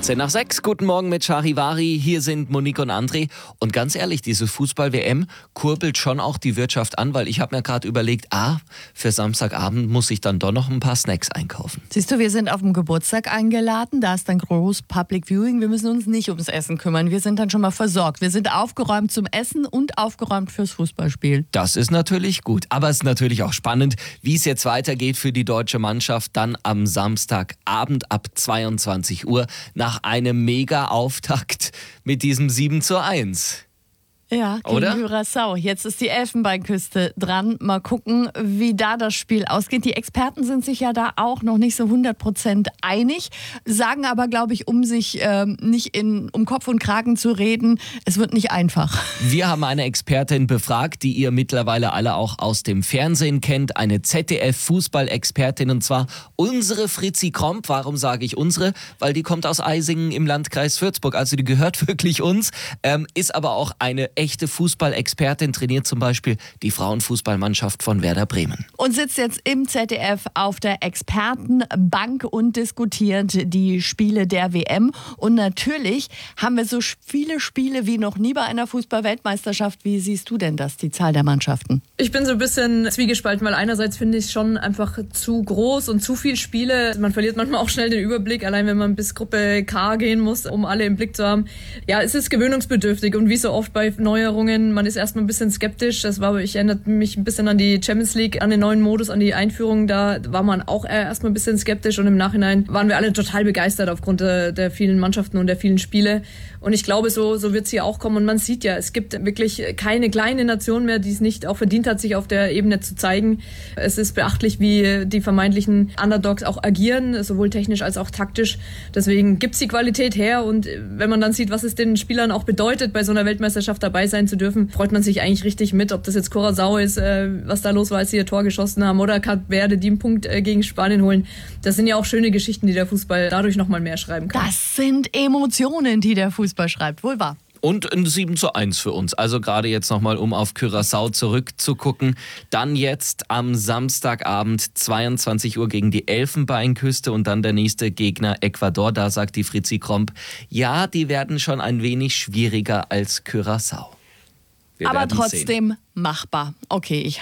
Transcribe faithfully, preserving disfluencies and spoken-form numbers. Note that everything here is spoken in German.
achtzehn nach sechs, guten Morgen mit Charivari. Hier sind Monique und André. Und ganz ehrlich, diese Fußball-W M kurbelt schon auch die Wirtschaft an, weil ich habe mir gerade überlegt, ah, für Samstagabend muss ich dann doch noch ein paar Snacks einkaufen. Siehst du, wir sind auf dem Geburtstag eingeladen, da ist dann groß Public Viewing. Wir müssen uns nicht ums Essen kümmern, wir sind dann schon mal versorgt. Wir sind aufgeräumt zum Essen und aufgeräumt fürs Fußballspiel. Das ist natürlich gut, aber es ist natürlich auch spannend, wie es jetzt weitergeht für die deutsche Mannschaft dann am Samstagabend ab zweiundzwanzig Uhr nach einem Mega-Auftakt mit diesem sieben zu eins. Ja, gegen Oder? Curaçao. Jetzt ist die Elfenbeinküste dran. Mal gucken, wie da das Spiel ausgeht. Die Experten sind sich ja da auch noch nicht so hundert Prozent einig, sagen aber, glaube ich, um sich ähm, nicht in, um Kopf und Kragen zu reden, es wird nicht einfach. Wir haben eine Expertin befragt, die ihr mittlerweile alle auch aus dem Fernsehen kennt, eine Z D F-Fußball-Expertin, und zwar unsere Fritzi Kromp. Warum sage ich unsere? Weil die kommt aus Eisingen im Landkreis Würzburg, also die gehört wirklich uns, ähm, ist aber auch eine echte Fußballexpertin, trainiert zum Beispiel die Frauenfußballmannschaft von Werder Bremen. Und sitzt jetzt im Z D F auf der Expertenbank und diskutiert die Spiele der W M. Und natürlich haben wir so viele Spiele wie noch nie bei einer Fußball-Weltmeisterschaft. Wie siehst du denn das, die Zahl der Mannschaften? Ich bin so ein bisschen zwiegespalten, weil einerseits finde ich es schon einfach zu groß und zu viele Spiele. Man verliert manchmal auch schnell den Überblick, allein wenn man bis Gruppe K gehen muss, um alle im Blick zu haben. Ja, es ist gewöhnungsbedürftig und wie so oft bei Neuerungen, man ist erstmal ein bisschen skeptisch. Das war, ich erinnere mich ein bisschen an die Champions League, an den neuen Modus, an die Einführung. Da war man auch erstmal ein bisschen skeptisch und im Nachhinein waren wir alle total begeistert aufgrund der, der vielen Mannschaften und der vielen Spiele. Und ich glaube, so, so wird es hier auch kommen. Und man sieht ja, es gibt wirklich keine kleine Nation mehr, die es nicht auch verdient hat, sich auf der Ebene zu zeigen. Es ist beachtlich, wie die vermeintlichen Underdogs auch agieren, sowohl technisch als auch taktisch. Deswegen gibt's die Qualität her. Und wenn man dann sieht, was es den Spielern auch bedeutet, bei so einer Weltmeisterschaft dabei sein zu dürfen, freut man sich eigentlich richtig mit. Ob das jetzt Curaçao ist, äh, was da los war, als sie ihr Tor geschossen haben, oder Kap Verde, die einen Punkt äh, gegen Spanien holen. Das sind ja auch schöne Geschichten, die der Fußball dadurch nochmal mehr schreiben kann. Das sind Emotionen, die der Fußball schreibt. Wohl wahr. Und ein sieben zu eins für uns. Also gerade jetzt nochmal, um auf Curaçao zurückzugucken. Dann jetzt am Samstagabend zweiundzwanzig Uhr gegen die Elfenbeinküste und dann der nächste Gegner Ecuador. Da sagt die Fritzi Kromp, ja, die werden schon ein wenig schwieriger als Curaçao. Wir Aber werden trotzdem sehen. machbar. Okay, ich